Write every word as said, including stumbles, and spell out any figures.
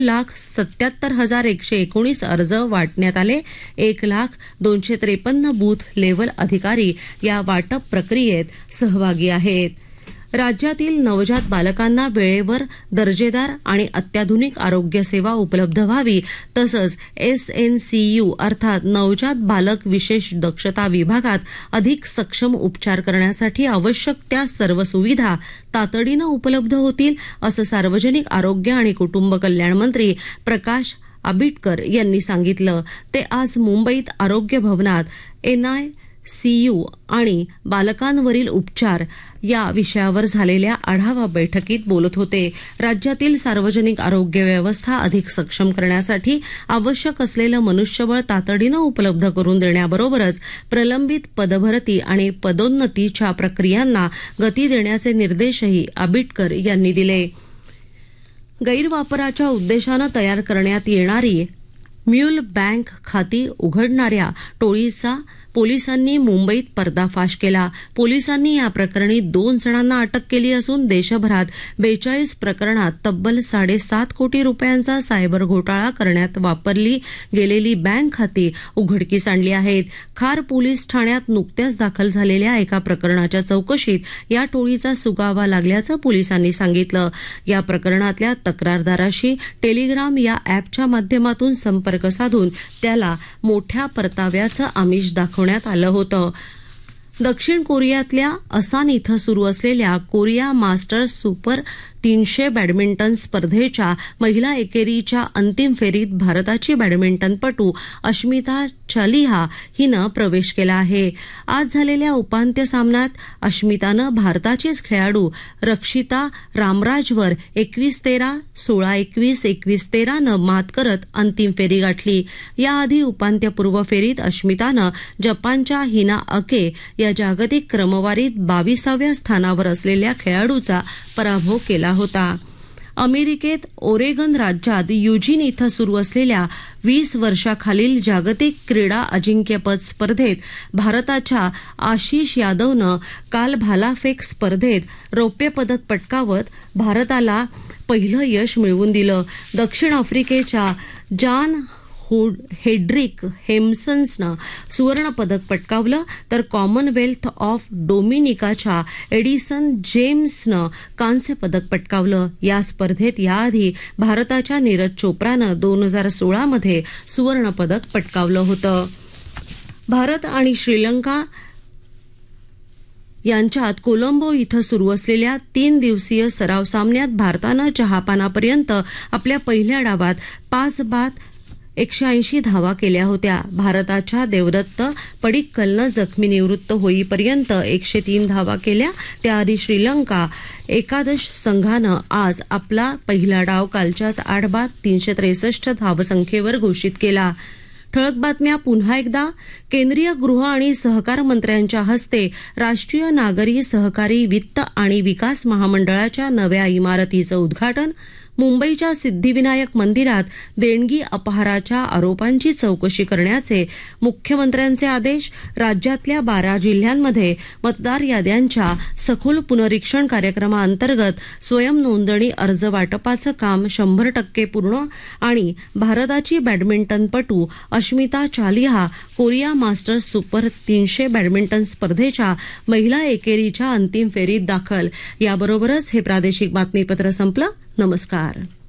लाख सत्याहत्तर हजार एकशे एकोणीस अर्ज वाटण्यात आले. एक लाख दोनशे त्रेपन्न बूथ लेव्हल अधिकारी या वाटप प्रक्रियेत सहभागी आहेत. राज्यातील नवजात बालकांना वेळेवर दर्जेदार आणि अत्याधुनिक आरोग्य सेवा उपलब्ध व्हावी तसंच एस एन सी यू अर्थात नवजात बालक विशेष दक्षता विभागात अधिक सक्षम उपचार करण्यासाठी आवश्यक त्या सर्व सुविधा तातडीनं उपलब्ध होतील असं सार्वजनिक आरोग्य आणि कुटुंब कल्याण मंत्री प्रकाश आंबेडकर यांनी सांगितलं. ते आज मुंबईत आरोग्य भवनात एन आय सी यू आणि बालकांवरील उपचार या विषयावर झालेल्या आढावा बैठकीत बोलत होते. राज्यातील सार्वजनिक आरोग्य व्यवस्था अधिक सक्षम करण्यासाठी आवश्यक असलेलं मनुष्यबळ तातडीनं उपलब्ध करून देण्याबरोबरच प्रलंबित पदभरती आणि पदोन्नतीच्या प्रक्रियांना गती देण्याचे निर्देशही आंबेडकर यांनी दिले. गैरवापराच्या उद्देशानं तयार करण्यात येणारी म्यूल बँक खाती उघडणाऱ्या टोळीचा पोलिसांनी मुंबईत पर्दाफाश केला. पोलिसांनी या प्रकरणी दोन जणांना अटक केली असून देशभरात बेचाळीस प्रकरणात तब्बल साडेसात कोटी रुपयांचा सायबर घोटाळा करण्यात वापरली गेलेली बँक खाती उघडकीस आणली आहेत. खार पोलीस ठाण्यात नुकत्याच दाखल झालेल्या एका प्रकरणाच्या चौकशीत या टोळीचा सुगावा लागल्याचं पोलिसांनी सांगितलं. या प्रकरणातल्या तक्रारदाराशी टेलिग्राम या अॅपच्या माध्यमातून संपर्क साधून त्याला मोठ्या परताव्याचं आमिष दाखवण्यात आलं होतं. दक्षिण कोरियातल्या असान इथं सुरू असलेल्या कोरिया मास्टर्स सुपर तीनशे बॅडमिंटन स्पर्धेच्या महिला एकेरीच्या अंतिम फेरीत भारताची बॅडमिंटनपटू अश्मिता चालिहा हिनं प्रवेश केला आहे. आज झालेल्या उपांत्य सामन्यात अश्मितानं भारताचीच खेळाडू रक्षिता रामराजवर एकवीस तेरा सोळा एकवीस एकवीस तेरानं मात करत अंतिम फेरी गाठली. याआधी उपांत्यपूर्व फेरीत अश्मितानं जपानच्या हिना अके या जागतिक क्रमवारीत बावीसाव्या स्थानावर असलेल्या खेळाडूचा पराभव केला होता. अमेरिकेत ओरेगन राज्यात युजिन इथं सुरू असलेल्या वीस वर्षाखालील जागतिक क्रीडा अजिंक्यपद स्पर्धेत भारताच्या आशिष यादवनं काल भालाफेक स्पर्धेत रौप्य पदक पटकावत भारताला पहिलं यश मिळवून दिलं. दक्षिण आफ्रिकेच्या जॉन हेड्रिक हेम्सन्सनं सुवर्ण पदक पटकावलं तर कॉमनवेल्थ ऑफ डोमिनिकाच्या एडिसन जेम्सनं कांस्य पदक पटकावलं. या स्पर्धेत याआधी भारताच्या नीरज चोप्रानं दोन हजार सोळामध्ये सुवर्ण पदक पटकावलं होतं. भारत आणि श्रीलंका यांच्यात कोलंबो इथं सुरू असलेल्या तीन दिवसीय सराव सामन्यात भारतानं जहापानापर्यंत आपल्या पहिल्या डावात पाच बाद एकशे ऐंशी धावा केल्या होत्या. भारताच्या देवदत्त पडिक्कलनं जखमी निवृत्त होईपर्यंत एकशे तीन धावा केल्या. त्याआधी श्रीलंका एकादश संघानं आज आपला पहिला डाव कालच्याच आठ बाद तीनशे त्रेसष्ट धावसंख्येवर घोषित केला. ठळक बातम्या पुन्हा एकदा. केंद्रीय गृह आणि सहकार मंत्र्यांच्या हस्ते राष्ट्रीय नागरी सहकारी वित्त आणि विकास महामंडळाच्या नव्या इमारतीचं उद्घाटन. मुंबईच्या सिद्धिविनायक मंदिरात देणगी अपहाराच्या आरोपांची चौकशी करण्याचे मुख्यमंत्र्यांचे आदेश. राज्यातल्या बारा जिल्ह्यांमध्ये मतदार याद्यांच्या सखोल पुनरीक्षण कार्यक्रमाअंतर्गत स्वयं नोंदणी अर्ज वाटपाचं काम शंभर टक्के पूर्ण. आणि भारताची बॅडमिंटनपटू Ashmita Chaliha Korea masters super तीनशे बॅडमिंटन स्पर्धेच्या महिला एकेरीच्या अंतिम फेरीत दाखल. याबरोबरच हे प्रादेशिक बातमीपत्र संपलं. नमस्कार.